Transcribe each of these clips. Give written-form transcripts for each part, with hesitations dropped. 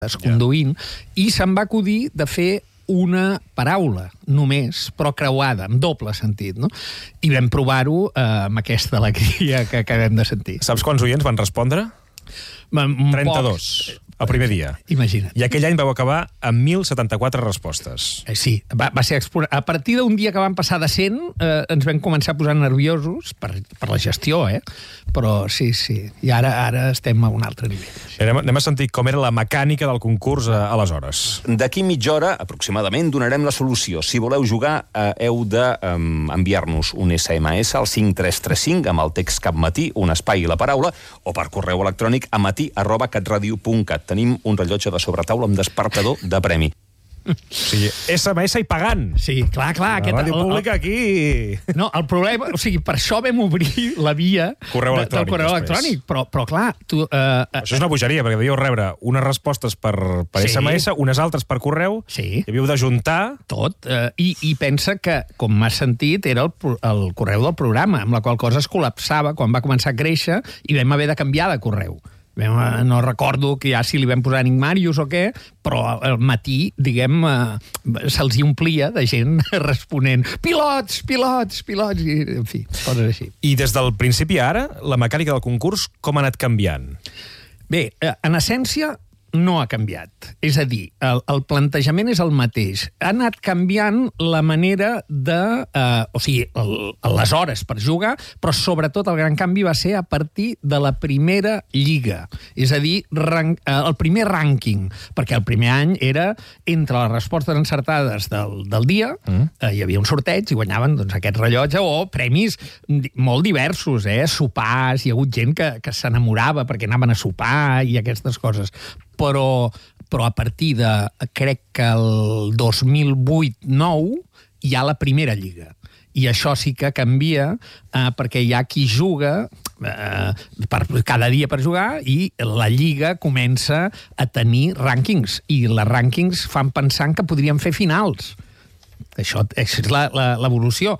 conduint, i se'm va acudir de fer una paraula, només, però creuada, amb doble sentit, no? I vam provar-ho amb aquesta alegria que acabem de sentir. Saps quants oients van respondre? 32, el primer dia. Imagina't. I aquell any vau acabar amb 1.074 respostes. Sí, va ser a partir d'un dia que vam passar de 100, ens vam començar a posar nerviosos per la gestió, Però sí. I ara estem a un altre nivell. Anem a sentir com era la mecànica del concurs aleshores. D'aquí mitja hora, aproximadament, donarem la solució. Si voleu jugar, heu d'enviar-nos un SMS al 5335 amb el text capmatí, un espai i la paraula, o per correu electrònic a matí@catradio.cat. Tenim un rellotge de sobretaula amb despertador de premi. O sigui, SMS i pagant. Sí, clar. La ràdio pública aquí... No, el problema... O sigui, per això vam obrir la via del correu electrònic. Però clar, tu... Això és una bogeria, perquè devíeu rebre unes respostes per SMS, unes altres per correu, i havíeu d'ajuntar... Tot. I pensa que, com m'has sentit, era el correu del programa, amb la qual cosa es col·lapsava quan va començar a créixer i vam haver de canviar de correu. No recordo que ja si li vam posar Enigmarius o què, però al matí, diguem, se'ls hi omplia de gent responent pilots, i, en fi, coses així. I des del principi a ara, la mecànica del concurs com ha anat canviant? Bé, en essència, no ha canviat. És a dir, el plantejament és el mateix. Ha anat canviant la manera de... o sigui, les hores per jugar, però sobretot el gran canvi va ser a partir de la primera lliga. És a dir, el primer rànquing, perquè el primer any era entre les respostes encertades del dia, hi havia un sorteig i guanyaven aquest rellotge o premis molt diversos, sopars, hi ha hagut gent que s'enamorava perquè anaven a sopar i aquestes coses. Però a partir de, crec que el 2008-9, hi ha la primera lliga. I això sí que canvia perquè hi ha qui juga cada dia per jugar i la lliga comença a tenir rànquings. I les rànquings fan pensant que podríem fer finals. Això és l'evolució.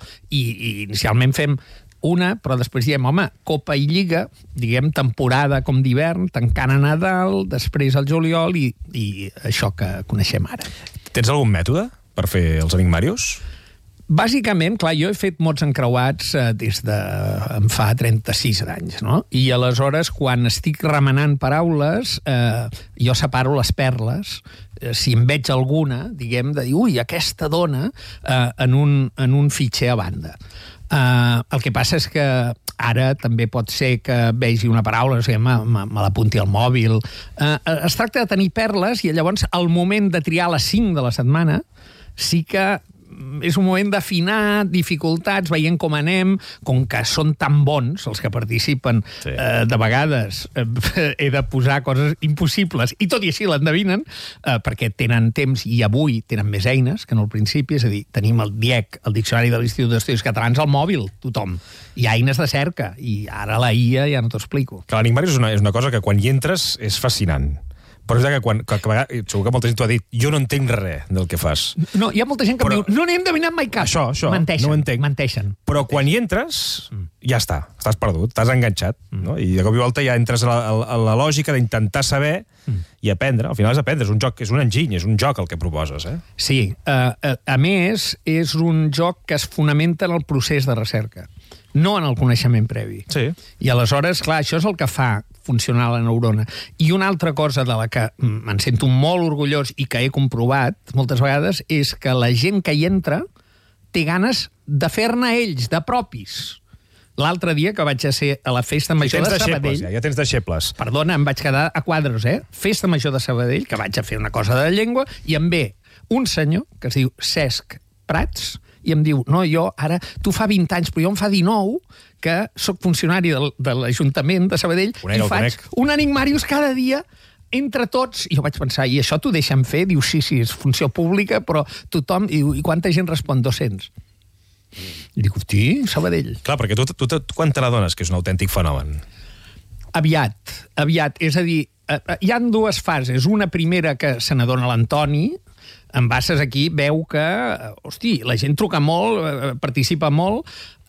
I inicialment fem una, però després diem, home, Copa i Lliga, diguem, temporada com d'hivern, tancant a Nadal, després al juliol i això que coneixem ara. Tens algun mètode per fer els Enigmarius? Bàsicament, clar, jo he fet mots encreuats des de... em fa 36 anys, no? I aleshores, quan estic remenant paraules, jo separo les perles, si en veig alguna, diguem, de dir, ui, aquesta dona, en un fitxer a banda. El que passa és que ara també pot ser que vegi una paraula, o sigui, me l'apunti al mòbil. Es tracta de tenir perles i llavors al moment de triar les 5 de la setmana sí que és un moment d'afinar dificultats, veient com anem, com que són tan bons els que participen, de vegades he de posar coses impossibles, i tot i així l'endevinen, perquè tenen temps i avui tenen més eines que no al principi, és a dir, tenim el DIEC, el Diccionari de l'Institut d'Estudis Catalans, al mòbil, tothom. Hi ha eines de cerca, i ara la IA ja no t'ho explico. Que l'Enigmarius és una cosa que quan hi entres és fascinant. Però és que segur que molta gent t'ho ha dit, jo no entenc res del que fas. No, hi ha molta gent que em diu, no n'he endevinat mai cap. Això, menteixen, no ho entenc. Menteixen. Però quan hi entres, ja està, estàs perdut, t'has enganxat, no? I de cop i volta ja entres a la lògica d'intentar saber i aprendre. Al final és aprendre, és un joc, és un enginy, és un joc el que proposes, Sí, a més, és un joc que es fonamenta en el procés de recerca, no en el coneixement previ. Sí. I aleshores, clar, això és el que fa funcionar la neurona. I una altra cosa de la que me'n sento molt orgullós i que he comprovat moltes vegades és que la gent que hi entra té ganes de fer-ne ells, de propis. L'altre dia que vaig a ser a la Festa Major de Sabadell... Ja tens deixebles. Perdona, em vaig quedar a quadres, Festa Major de Sabadell, que vaig a fer una cosa de llengua, i em ve un senyor que es diu Cesc Prats, i em diu, no, jo ara, tu fa 20 anys, però jo em fa 19, que sóc funcionari de l'Ajuntament de Sabadell, i faig un Enigmarius cada dia entre tots. I jo vaig pensar, i això t'ho deixen fer? Diu, sí, és funció pública, però tothom... I quanta gent respon? 200. I dic, hosti, Sabadell. Clar, perquè tu quan te n'adones que és un autèntic fenomen? Aviat. És a dir, hi han dues fases. Una primera que se n'adona l'Antoni, en Bassas aquí veu que, hosti, la gent truca molt, participa molt,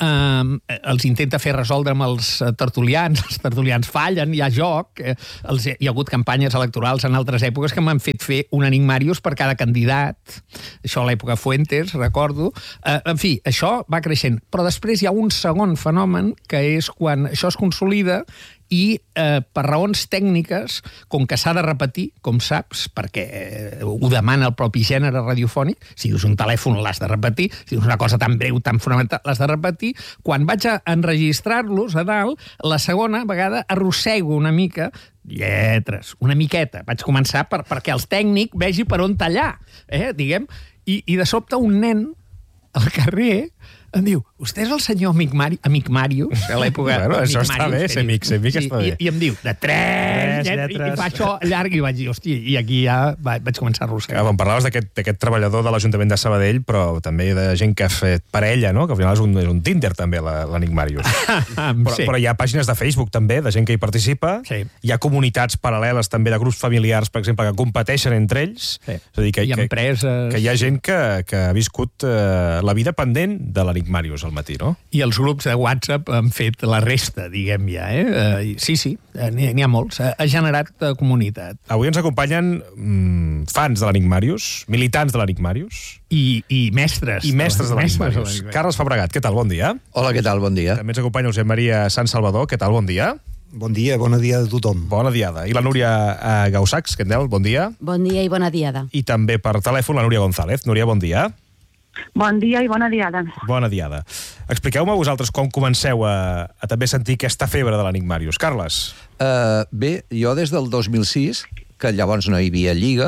els intenta fer resoldre amb els tertulians fallen, hi ha joc, hi ha hagut campanyes electorals en altres èpoques que m'han fet fer un enigmarius per cada candidat, això a l'època Fuentes, recordo. En fi, això va creixent. Però després hi ha un segon fenomen, que és quan això es consolida i per raons tècniques, com que s'ha de repetir, com saps, perquè ho demana el propi gènere radiofònic, si dius un telèfon l'has de repetir, si dius una cosa tan breu, tan fonamental, l'has de repetir, quan vaig a enregistrar-los a dalt, la segona vegada arrossego una mica lletres, una miqueta. Vaig començar perquè el tècnic vegi per on tallar, diguem, i de sobte un nen al carrer em diu, vostè és el senyor Amic Màrius, a l'època... Bueno, això està bé, ser amic està bé. I em diu, de 3 lletres, i fa això llarg, i vaig dir, hòstia, i aquí ja vaig començar a arrossegar. Em parlaves d'aquest treballador de l'Ajuntament de Sabadell, però també de gent que ha fet parella, no? Que al final és un Tinder, també, l'Amic Màrius. Però hi ha pàgines de Facebook, també, de gent que hi participa. Sí. Hi ha comunitats paral·leles, també, de grups familiars, per exemple, que competeixen entre ells. Sí. És a dir, hi ha empreses... Que hi ha gent que ha viscut la vida pendent de l'Amic Màrius al matí, no? I els grups de WhatsApp han fet la resta, diguem ja, Sí, n'hi ha molts. Ha generat comunitat. Avui ens acompanyen fans de l'Amic Màrius, militants de l'Amic Màrius... I mestres. I mestres de l'Amic Màrius. Carles Fabregat, què tal? Bon dia. Hola, què tal? Bon dia. També ens acompanya Josep Maria Sant Salvador, què tal? Bon dia. Bon dia, bona diada a tothom. Bona diada. I la Núria Gaussacs, què tal? Bon dia. Bon dia i bona diada. I també per telèfon la Núria González. Núria, bon dia. Bon dia i bona diada. Bona diada. Expliqueu-me vosaltres com comenceu a també sentir aquesta febre de l'Amic Màrius. Carles. Bé, jo des del 2006, que llavors no hi havia lliga,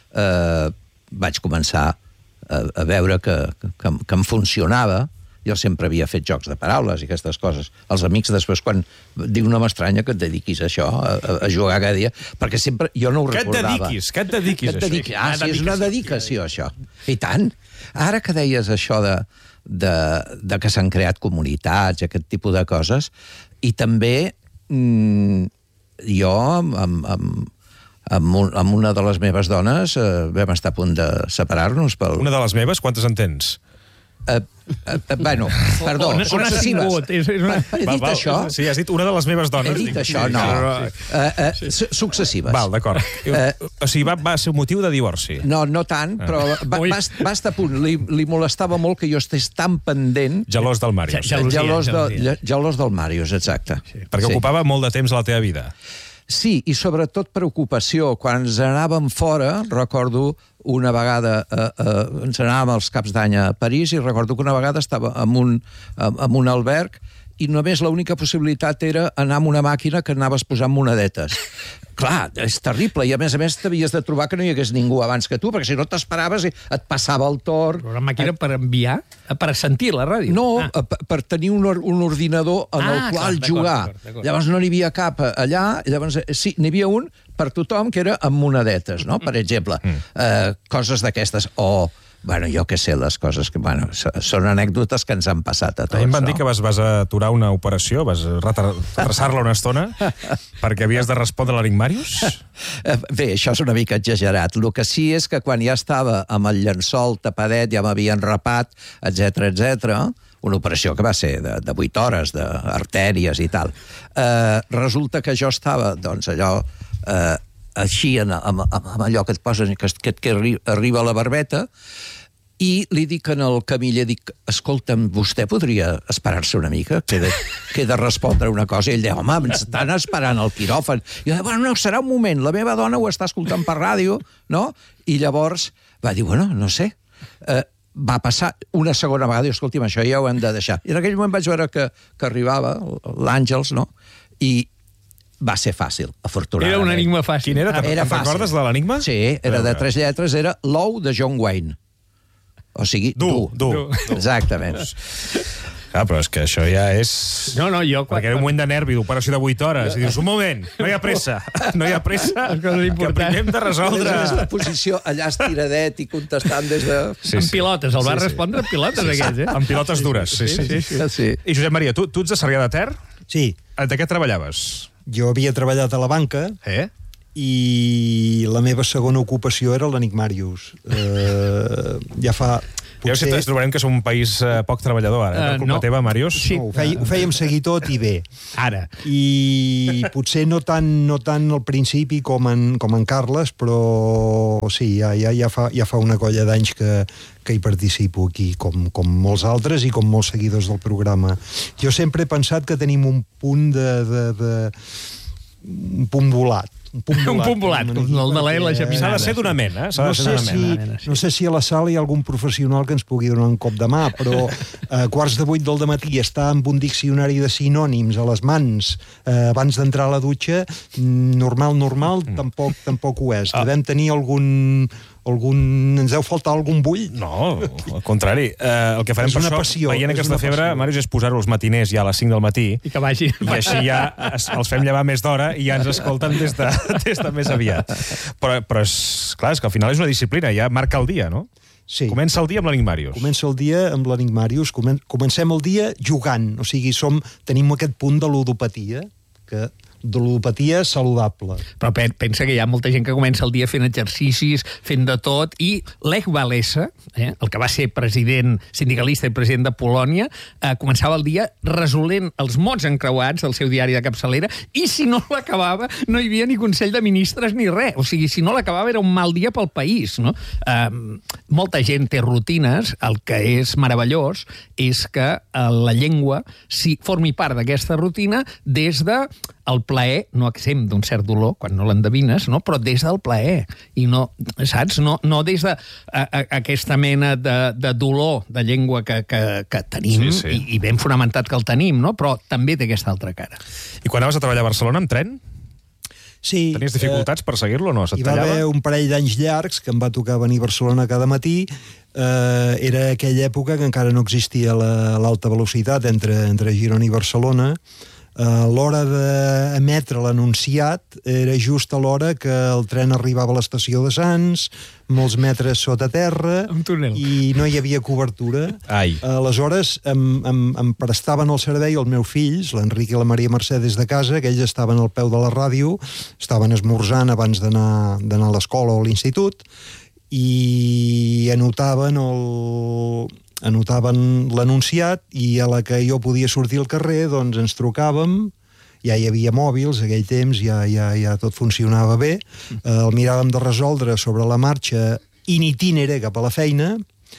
vaig començar a veure que em funcionava. Jo sempre havia fet jocs de paraules i aquestes coses. Els amics després, quan diu no m'estranya que et dediquis a això, a jugar cada dia, perquè sempre jo no ho recordava. Que et dediquis a això. Ah, sí, és una dedicació, això. I tant. Ara que deies això de que s'han creat comunitats, aquest tipus de coses, i també jo amb una de les meves dones vam estar a punt de separar-nos. Una de les meves? Quantes en tens? Bueno, perdó, successives. He dit això? Sí, has dit una de les meves dones. He dit això, no. Successives. Val, d'acord. O sigui, va ser un motiu de divorci. No tant, però va estar a punt. Li molestava molt que jo estés tan pendent... Gelós del Màrius. Gelós del Màrius, exacte. Perquè ocupava molt de temps a la teva vida. Sí, i sobretot preocupació. Quan ens anàvem fora, recordo una vegada, ens anàvem als caps d'any a París, i recordo que una vegada estava en un alberg i només l'única possibilitat era anar amb una màquina que anaves posant monedetes. Clar, és terrible, i a més t'havies de trobar que no hi hagués ningú abans que tu, perquè si no t'esperaves et passava el torn. Una màquina per enviar? Per sentir la ràdio? No, per tenir un ordinador en el qual jugar. Llavors no n'hi havia cap allà, llavors sí, n'hi havia un per tothom que era amb monedetes, no? Per exemple, coses d'aquestes, bueno, jo què sé, les coses que... Bueno, són anècdotes que ens han passat a tots, no? Em van dir que vas aturar una operació, vas retrasar-la una estona perquè havies de respondre a l'Amic Màrius? Bé, això és una mica exagerat. El que sí és que quan ja estava amb el llençol tapadet, ja m'havien rapat, etc, una operació que va ser de 8 hores, d'artèries i tal. Resulta que jo estava, doncs, allò... així, amb allò que et posen, que arriba a la barbeta, i li dic en el camiller, escolta'm, vostè podria esperar-se una mica, que he de respondre una cosa, i ell diu, home, ens estan esperant al quiròfan. I jo, bueno, no, serà un moment, la meva dona ho està escoltant per ràdio, no? I llavors va dir, bueno, no sé, va passar una segona vegada, i escolti'm, això ja ho hem de deixar. I en aquell moment vaig veure que arribava l'Àngels, no? I va ser fàcil, afortunadament. Era un enigma fàcil. Quin era? Era fàcil. Recordes de l'enigma? Sí, era de 3 lletres, era l'ou de John Wayne. O sigui, dur. Exactament. Però és que això ja és... No, jo... Perquè era un moment de nervi, d'operació de 8 hores, i dius, un moment, no hi ha pressa, que primer hem de resoldre... És la posició allà estiradet i contestant des de... En pilotes, el va respondre en pilotes, aquests, En pilotes dures, sí. I Josep Maria, tu ets de Sarrià de Ter? Sí. De què treballaves? Jo havia treballat a la banca i la meva segona ocupació era l'Enigmàrius. Ja fa... Ja ens trobarem que som un país poc treballador, ara. Per culpa teva, Màrius? Sí. No, ho fèiem seguir tot i bé. Ara. I potser no tant al principi com en Carles, però sí, ja fa una colla d'anys que hi participo aquí, com molts altres i com molts seguidors del programa. Jo sempre he pensat que tenim un punt un punt volat. Un punt volat, com el de la geminada. S'ha de ser d'una mena. No sé si a la sala hi ha algun professional que ens pugui donar un cop de mà, però a 7:15 del matí estar amb un diccionari de sinònims a les mans abans d'entrar a la dutxa, normal, tampoc ho és. Devem tenir ens deu faltar algun bull? No, al contrari. El que farem És per una això, passió, veient és aquesta una febre, passió. Màrius, és posar-ho als matiners ja a les 5 del matí. I que vagi. I així ja els fem llevar més d'hora i ja ens escolten des de més aviat. Però és clar, és que al final és una disciplina, ja marca el dia, no? Sí. Comença el dia amb l'Enigmàrius. Comença el dia amb l'Enigmàrius. Comencem el dia jugant. O sigui, tenim aquest punt de ludopatia, de ludopatia saludable. Però pensa que hi ha molta gent que comença el dia fent exercicis, fent de tot, i Lech Walesa, el que va ser president sindicalista i president de Polònia, començava el dia resolent els mots encreuats del seu diari de capçalera, i si no l'acabava no hi havia ni Consell de Ministres ni res. O sigui, si no l'acabava era un mal dia pel país, no? Molta gent té rutines. El que és meravellós és que la llengua formi part d'aquesta rutina des de el plaer, no exempt d'un cert dolor, quan no l'endevines, no? Però des del plaer. I no, saps? No des d'aquesta mena de dolor de llengua que tenim, Sí. i ben fonamentat que el tenim, no? Però també té aquesta altra cara. I quan anaves a treballar a Barcelona amb tren? Sí. Tenies dificultats per seguir-lo o no? Hi va haver un parell d'anys llargs que em va tocar venir a Barcelona cada matí. Era aquella època que encara no existia l'alta velocitat entre Girona i Barcelona. L'hora d'emetre l'anunciat era just a l'hora que el tren arribava a l'estació de Sants, molts metres sota terra, Un túnel. i no hi havia cobertura. Ai. Aleshores em prestaven el servei els meus fills, l'Enric i la Maria Mercè, des de casa, que ells estaven al peu de la ràdio, estaven esmorzant abans d'anar a l'escola o a l'institut, i anotaven l'anunciat, i a la que jo podia sortir al carrer, doncs ens trucàvem. Ja hi havia mòbils, aquell temps ja tot funcionava bé. El miràvem de resoldre sobre la marxa in itinere cap a la feina,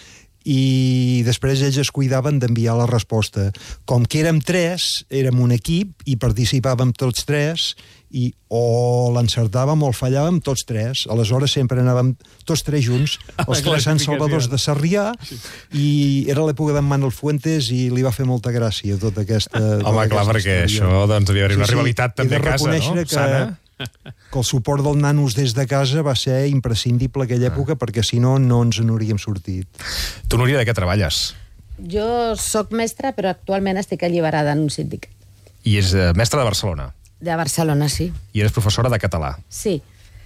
i després ells es cuidaven d'enviar la resposta. Com que érem tres, érem un equip i participàvem tots tres, i o l'encertàvem o el fallàvem tots tres. Aleshores sempre anàvem tots tres junts, els tres Sant Salvadors de Sarrià, i era l'època d'en Manuel Fuentes i li va fer molta gràcia tota aquesta... Home, clar, perquè això doncs devia haver una rivalitat també a casa, no? Sana. Que el suport del nanos des de casa va ser imprescindible aquella època, perquè si no, no ens n'hauríem sortit. Tu, Núria, de què treballes? Jo sóc mestra, però actualment estic alliberada en un sindicat. I és mestra de Barcelona. De Barcelona, sí. I eres professora de català. Sí.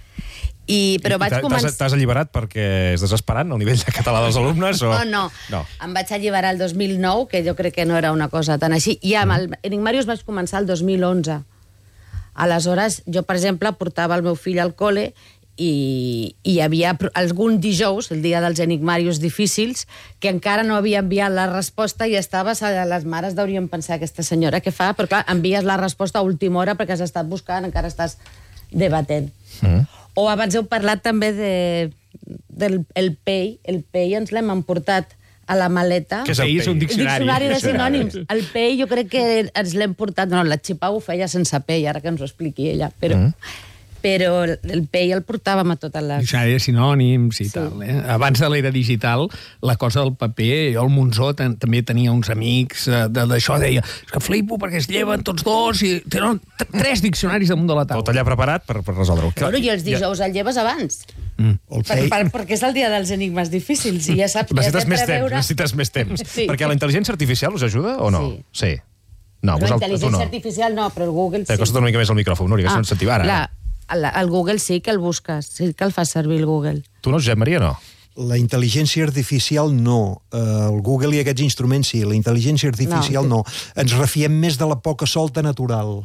Però vaig començar... T'has alliberat perquè és desesperant el nivell de català dels alumnes? O... No. Em vaig alliberar el 2009, que jo crec que no era una cosa tan així. I amb el Enigmàrius vaig començar el 2011. Aleshores, jo, per exemple, portava el meu fill al col·le i hi havia algun dijous, el dia dels Enigmàrius difícils, que encara no havia enviat la resposta i les mares deurien pensar, aquesta senyora què fa? Però clar, envies la resposta a última hora perquè has estat buscant, encara estàs debatent. O abans heu parlat també del PEI. El PEI ens l'hem emportat a la maleta. Què és el PEI? Un Diccionari de sinònims. El PEI jo crec que ens l'hem portat... No, la Xipau ho feia sense PEI, ara que ens ho expliqui ella, però el PEI el portàvem a totes les... Diccionari de sinònims i tal. Abans de l'era digital, la cosa del paper, jo al Monzó també tenia uns amics d'això, deia, és que flipo perquè es lleven tots dos i tenen 3 diccionaris damunt de la taula. Tot allà preparat per resoldre-ho. Bueno, i els dijous el lleves abans. Perquè és el dia dels enigmes difícils i ja saps... Necessites més temps. Sí. Perquè la intel·ligència artificial us ajuda o no? Sí. No, la tu intel·ligència no. artificial no, però el Google sí. T'acosta't una mica més al micròfon, Núria, que no et sentim ara. El Google sí que el busques, sí que el fas servir el Google. Tu no, Josep Maria, no? La intel·ligència artificial no. El Google i aquests instruments sí. La intel·ligència artificial no. Ens refiem més de la poca solta natural.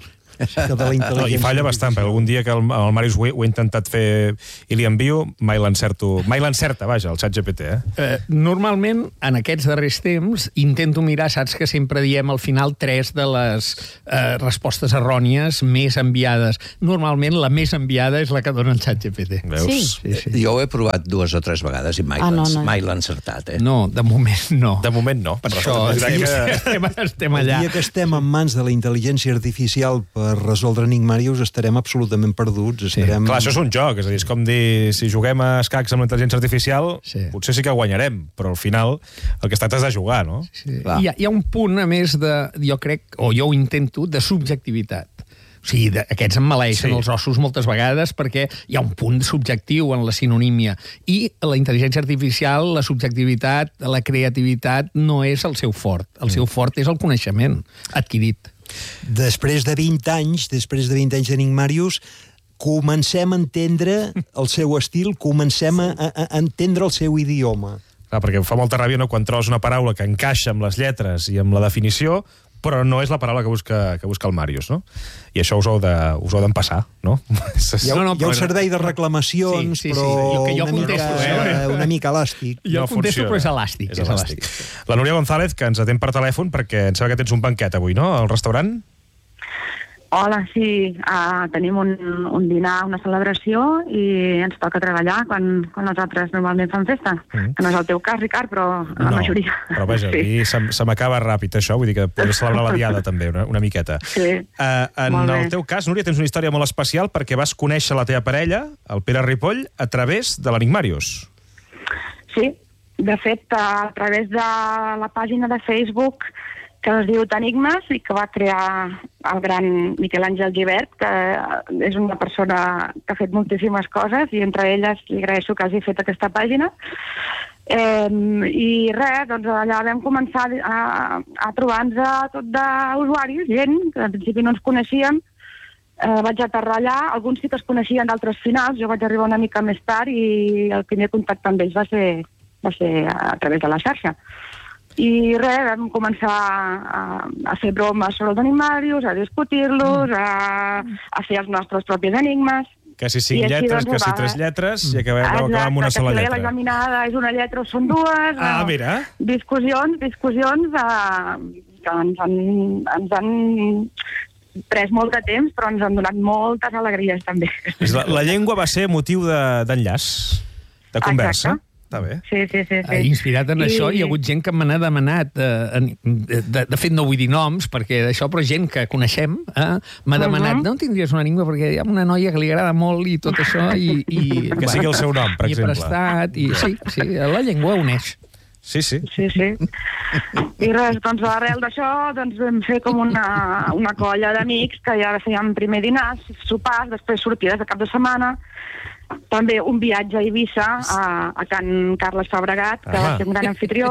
que de la intel·ligència. I falla bastant, perquè algun dia que el Màrius ho he intentat fer i li envio, mai l'encerta, vaja, el ChatGPT. Normalment, en aquests darrers temps, intento mirar, saps que sempre diem al final 3 de les respostes errònies més enviades. Normalment, la més enviada és la que dona el ChatGPT. Veus? Sí. Jo ho he provat 2 o 3 vegades i mai l'he encertat. No, de moment no. De moment no. Per això estem allà. El dia que estem en mans de la intel·ligència artificial per resoldre enigmàrius estarem absolutament perduts. Clar, això és un joc, és a dir, és com dir, si juguem a escacs amb la intel·ligència artificial, potser sí que guanyarem, però al final el que es tracta és de jugar, no? Sí. Hi ha un punt, a més, jo crec, o jo ho intento, de subjectivitat. O sigui, aquests emmaleeixen els ossos moltes vegades perquè hi ha un punt subjectiu en la sinonímia. I la intel·ligència artificial, la subjectivitat, la creativitat no és el seu fort. El seu fort és el coneixement adquirit. Després de 20 anys d'enigmàrius, comencem a entendre el seu estil, comencem a entendre el seu idioma. Clar, perquè fa molta ràbia, no?, quan trobes una paraula que encaixa amb les lletres i amb la definició, però no és la paraula que busca el Màrius, no? I això us heu d'empassar, no? Hi ha un servei de reclamacions, però una mica elàstic. Jo contesto, però és elàstic. La Núria González, que ens atén per telèfon, perquè em sembla que tens un banquet avui, no?, al restaurant? Hola, sí, tenim un dinar, una celebració, i ens toca treballar quan els altres normalment fan festa. Que no és el teu cas, Ricard, però la majoria. Però vaja, a mi se m'acaba ràpid això, vull dir que podré celebrar la diada també, una miqueta. Sí, en el teu cas, Núria, tens una història molt especial perquè vas conèixer la teva parella, el Pere Ripoll, a través de l'Enigmàrius. Sí, de fet, a través de la pàgina de Facebook que es diu Tanigmes i que va crear el gran Miquel Àngel Gibert, que és una persona que ha fet moltíssimes coses i entre elles li agraeixo que hagi fet aquesta pàgina. I res, doncs allà vam començar a trobar-nos tot d'usuaris, gent que al principi no ens coneixíem. Vaig aterrar allà, alguns sí que es coneixien d'altres finals, jo vaig arribar una mica més tard i el primer contacte amb ells va ser a través de la xarxa. I res, vam començar a fer bromes sobre els enigmàrius, a discutir-los, a fer els nostres propis enigmes. Que si 5 lletres, que si 3 lletres, i acabem amb una sola lletra. Que si l'examinada és una lletra o són dues. Mira. Discussions que ens han pres molt de temps, però ens han donat moltes alegries, també. La llengua va ser motiu d'enllaç, de conversa. Exacte. Sí. Inspirat en això, hi ha hagut gent que me n'ha demanat, de fet no vull dir noms perquè d'això, però gent que coneixem m'ha demanat, no tindries una llengua perquè hi ha una noia que li agrada molt i tot això i que sigui el seu nom, per exemple. Prestat, sí, la llengua uneix. Sí. I res, doncs arrel d'això vam fer com una colla d'amics que ja fèiem primer dinars, sopars, després sortides de cap de setmana, també un viatge a Eivissa, a Can Carles Fabregat, que va ser un gran anfitrió.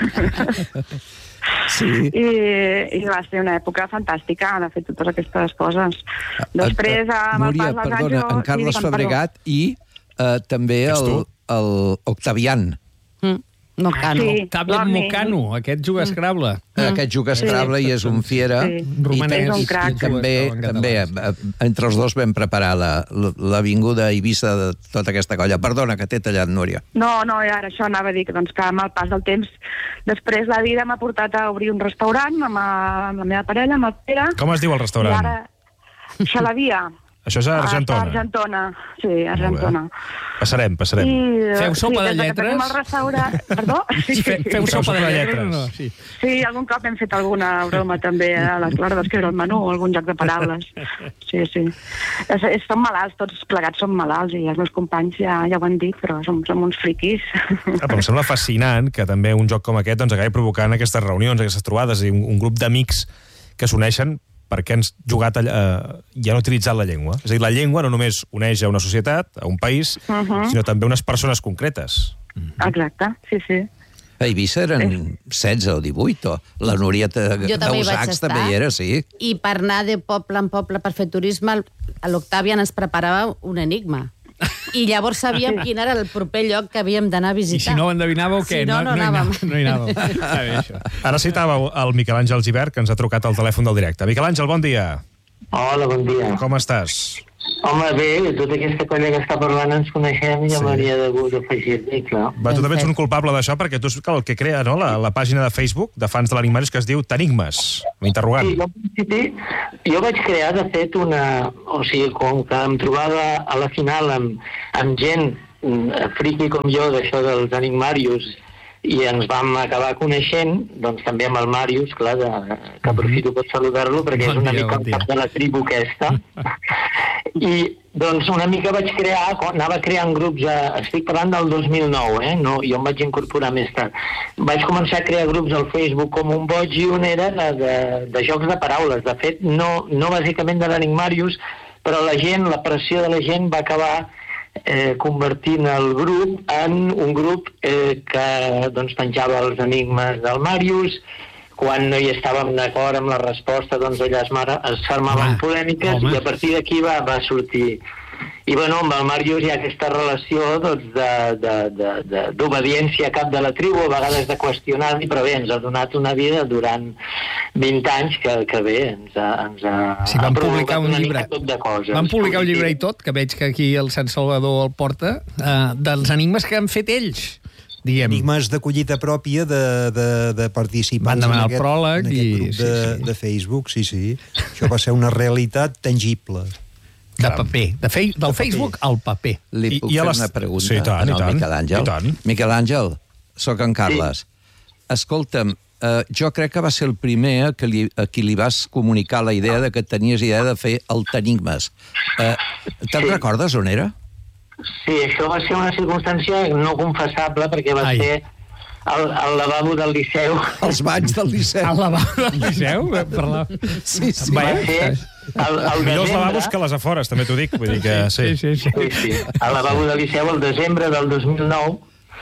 Sí. I va ser una època fantàstica de fer totes aquestes coses. Després, amb el pas dels anys... Núria, perdona, en Carles Fabregat i també l'Octavian. Mocano. Octavian Mocano, aquest juga a Scrabble. Aquest juga a Scrabble i és un fiera. Romanès. És un crac. També, entre els dos vam preparar l'avinguda a Eivissa de tota aquesta colla. Perdona, que t'he tallat, Núria. No, ara això anava a dir que amb el pas del temps, després la vida m'ha portat a obrir un restaurant amb la meva parella, amb el Pere. Com es diu el restaurant? I ara, Xalavia. Això és a Argentona? A Argentona, sí, a Argentona. Passarem. Feu sopa de lletres? Perdó? Feu sopa de lletres? Sí, algun cop hem fet alguna broma també a l'hora d'escriure el menú, algun joc de paraules. Sí. Som malalts, tots plegats som malalts i els meus companys ja ho han dit, però som uns friquis. Però em sembla fascinant que també un joc com aquest acabi provocant aquestes reunions, aquestes trobades i un grup d'amics que s'uneixen perquè han jugat i han utilitzat la llengua. És a dir, la llengua no només uneix a una societat, a un país, sinó també a unes persones concretes. Exacte, sí. A Eivissa eren 16 o 18, o la Núria d'Ausacs també hi era, sí. I per anar de poble en poble per fer turisme, l'Octavian ens preparava un enigma. I llavors sabíem quin era el proper lloc que havíem d'anar a visitar. I si no ho endevinàveu, què? Si no anàvem. No hi anàveu. Ara citàveu el Miquel Àngel Gibert, que ens ha trucat al telèfon del directe. Miquel Àngel, bon dia. Hola, bon dia. Com estàs? Home, bé, tota aquesta colla que està parlant ens coneixem i ja m'hauria degut afegir-hi, clar. Va, tu també ets un culpable d'això, perquè tu ets el que crea, no?, la pàgina de Facebook de fans de l'Enigmàrius que es diu T'Enigmes, l'interrogant. Sí, al principi jo vaig crear, de fet, o sigui, com que em trobava a la final amb gent friqui com jo d'això dels Enigmàrius i ens vam acabar coneixent, doncs també amb el Màrius, clar, que aprofito per saludar-lo, perquè és una mica el cap de la tribu aquesta. I, doncs, una mica vaig anava creant grups, estic parlant del 2009, no, jo em vaig incorporar més tard. Vaig començar a crear grups al Facebook com un boig i un era de jocs de paraules. De fet, no bàsicament de l'Enigmàrius, però la pressió de la gent va acabar convertint el grup en un grup que doncs, penjava els enigmes del Màrius. Quan no hi estàvem d'acord amb la resposta, doncs allà es formaven polèmiques i a partir d'aquí va sortir. I bueno, amb el Màrius hi ha aquesta relació d'obediència a cap de la tribu, a vegades de qüestionar-li, però bé, ens ha donat una vida durant 20 anys que bé, ens ha provocat una mica tot de coses. Van publicar un llibre i tot, que veig que aquí el Sant Salvador el porta, dels enigmes que han fet ells. Enigmes de collita pròpia de participants. Van demanar el pròleg en aquest grup de Facebook, sí. Això va ser una realitat tangible. De paper. Del Facebook al paper. Li puc fer una pregunta al Miquel Àngel? Miquel Àngel, soc en Carles. Escolta'm, jo crec que va ser el primer a qui li vas comunicar la idea de que tenies idea de fer el T'Enigmes. Te'n recordes on era? Sí, això va ser una circumstància no confessable, perquè va ser al lavabo del Liceu. Els banys del Liceu. Al lavabo del Liceu? Sí. Va ser al millors lavabos que les afores, també t'ho dic. Vull dir que sí. Al lavabo del Liceu, el desembre del 2009,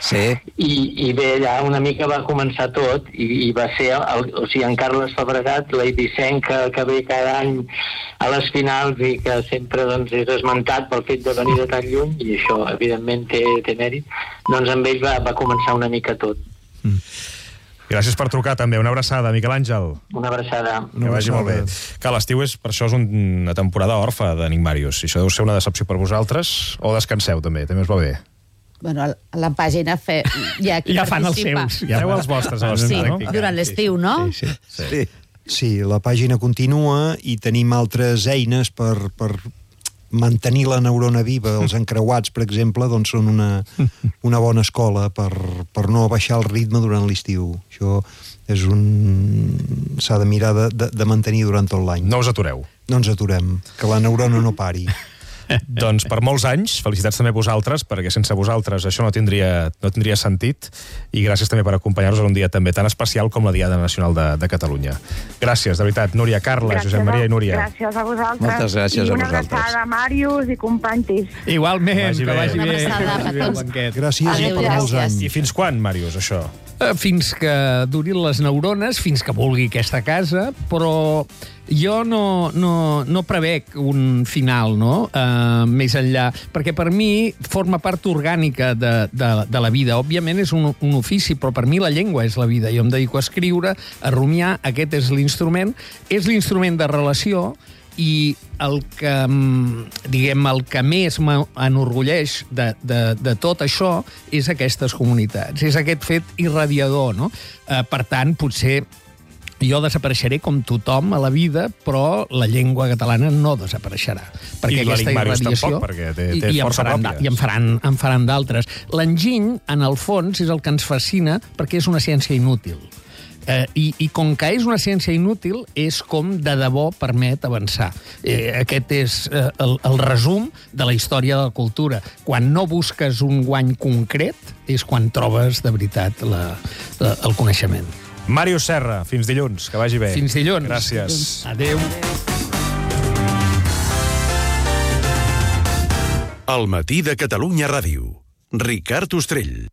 i bé, allà una mica va començar tot, i va ser, o sigui, en Carles Fabregat, l'eivissenc que ve cada any a les finals i que sempre doncs, és esmentat pel fet de venir de tan lluny, i això, evidentment, té mèrit, doncs amb ell va començar una mica tot. Gràcies per trucar, també. Una abraçada, Miquel Àngel. Una abraçada. Que vagi molt bé. Que l'estiu per això és una temporada orfa d'Enigmàrius. Això deu ser una decepció per vosaltres, o descanseu, també us va bé? Bueno, a la pàgina hi ha qui ja fan participa. Els seus. Ja feu els vostres a Sí, no? durant l'estiu, no? Sí, la pàgina continua i tenim altres eines per mantenir la neurona viva. Els encreuats, per exemple, doncs són una bona escola per no baixar el ritme durant l'estiu. Això és s'ha de mirar de mantenir durant tot l'any. No us atureu. No ens aturem, que la neurona no pari. Doncs per molts anys, felicitats també a vosaltres, perquè sense vosaltres això no tindria sentit, i gràcies també per acompanyar-nos en un dia també tan especial com la Diada Nacional de Catalunya. Gràcies, de veritat, Núria, Carles, Josep Maria i Núria. Gràcies a vosaltres. Moltes gràcies a vosaltres. I una abraçada a Màrius i companys. Igualment, que vagi bé. Gràcies i per molts anys. I fins quan, Màrius, això? Fins que durin les neurones, fins que vulgui aquesta casa, però jo no prevec un final, no?, més enllà, perquè per mi forma part orgànica de la vida. Òbviament és un ofici, però per mi la llengua és la vida. Jo em dedico a escriure, a rumiar, aquest és l'instrument de relació, i el que més m'enorgulleix de tot això és aquestes comunitats, és aquest fet irradiador, no? Per tant, potser jo desapareixeré com tothom a la vida, però la llengua catalana no desapareixerà. I l'Enigmàrius tampoc, perquè té força pròpia. I en faran d'altres. L'enginy, en el fons, és el que ens fascina perquè és una ciència inútil. I com que és una ciència inútil, és com de debò permet avançar. Aquest és el resum de la història de la cultura. Quan no busques un guany concret, és quan trobes de veritat el coneixement. Màrius Serra, fins dilluns, que vagi bé. Fins dilluns. Gràcies. Adéu. El matí de Catalunya Ràdio. Ricard Ostrell.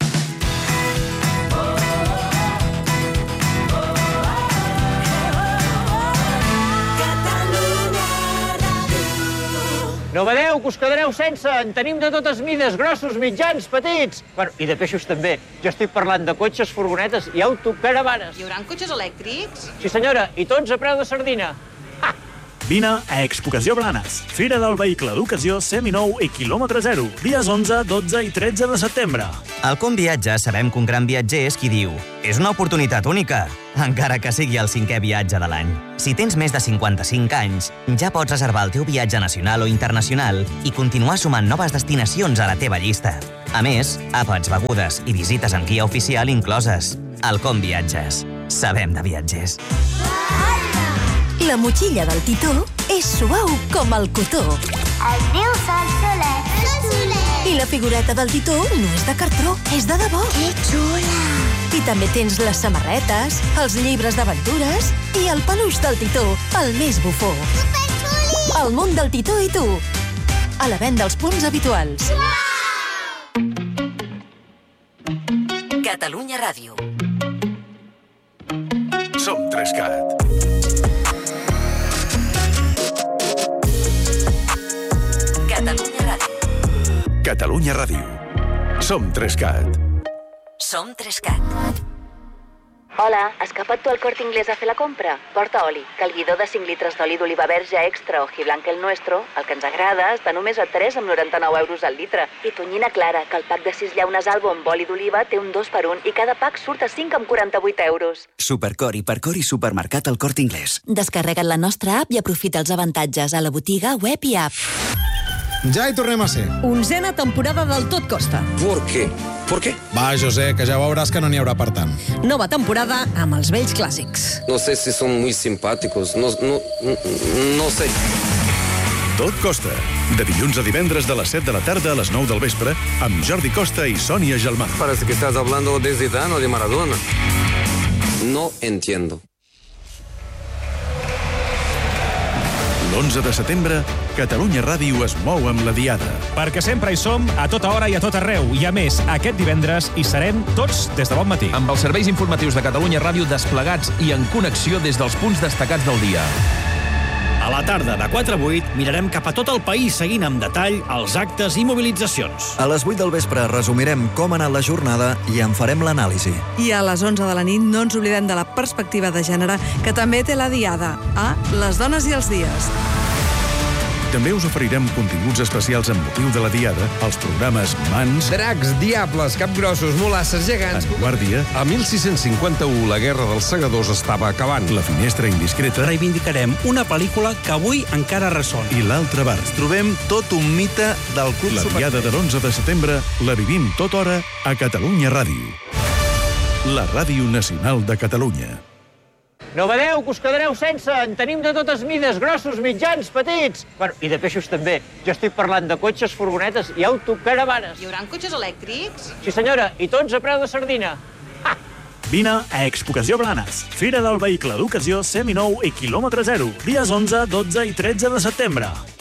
No badeu, que us quedareu sense. En tenim de totes mides, grossos, mitjans, petits. Bueno, i de peixos també. Jo estic parlant de cotxes, furgonetes i autocaravanes. Hi haurà cotxes elèctrics? Sí, senyora, i tots a preu de sardina. Ha! Vine a Expocació Blanes, Fira del Vehicle d'Ocasió seminou i quilòmetre zero, dies 11, 12 i 13 de setembre. Al Com Viatges sabem que un gran viatger és qui diu «És una oportunitat única», encara que sigui el 5è viatge de l'any. Si tens més de 55 anys, ja pots reservar el teu viatge nacional o internacional i continuar sumant noves destinacions a la teva llista. A més, àpats, begudes i visites amb guia oficial incloses. Al Com Viatges. Sabem de viatgers. La motxilla del Titó és suau com el cotó. Es diu Sol Soler. Sol Soler. I la figureta del Titó no és de cartró, és de debò. Que xula. I també tens les samarretes, els llibres d'aventures i el peluix del Titó, el més bufó. Superxuli. El món del Titó i tu. A la venda als punts habituals. Catalunya Ràdio. Som 3CAT. Catalunya Ràdio. Catalunya Ràdio. Som 3CAT. Som 3CAT. Hola, has capat tu al Corte Inglés a fer la compra? Porta oli, que el guidó de 5 litres d'oli d'oliva verge extra Ojiblanca el Nuestro, el que ens agrada, està només a 3,99 euros al litre. I tonyina clara, que el pack de 6 llaunes Albo amb oli d'oliva té un 2x1 i cada pack surt a 5,48 euros. Supercor, Hipercor i Supermercat al Corte Inglés. Descarrega't la nostra app i aprofita els avantatges a la botiga, web i app. Ja hi tornem a ser. 11a temporada del Tot Costa. ¿Por qué? ¿Por qué? Va, José, que ja veuràs que no n'hi haurà per tant. Nova temporada amb els vells clàssics. No sé si son muy simpáticos, no sé. Tot Costa, de dilluns a divendres de les 7 de la tarda a les 9 del vespre, amb Jordi Costa i Sònia Gelmà. Parece que estás hablando de Zidane o de Maradona. No entiendo. L'11 de setembre, Catalunya Ràdio es mou amb la Diada. Perquè sempre hi som, a tota hora i a tot arreu. I a més, aquest divendres hi serem tots des de bon matí. Amb els serveis informatius de Catalunya Ràdio desplegats i en connexió des dels punts destacats del dia. A la tarda, de 4 a 8, mirarem cap a tot el país seguint amb detall els actes i mobilitzacions. A les 8 del vespre resumirem com ha anat la jornada i en farem l'anàlisi. I a les 11 de la nit no ens oblidem de la perspectiva de gènere que també té la Diada, a Les dones i els dies. També us oferirem continguts especials amb motiu de la Diada, els programes Mans, Dracs, Diables, Capgrossos, Mulasses, Gegants... En Guàrdia... A 1651, la Guerra dels Segadors estava acabant. La Finestra Indiscreta... Reivindicarem una pel·lícula que avui encara ressona. I l'altre bar. Trobem tot un mite del Club La Diada de l'11 de setembre la vivim tota hora a Catalunya Ràdio. La Ràdio Nacional de Catalunya. No badeu, que us quedareu sense. En tenim de totes mides, grossos, mitjans, petits. Bueno, i de peixos també. Jo estic parlant de cotxes, furgonetes i autocaravanes. Hi haurà cotxes elèctrics? Sí, senyora, i tots a preu de sardina. Vine a Expocació Blanes, Fira del Vehicle d'Ocasió seminou i quilòmetre zero, dies 11, 12 i 13 de setembre.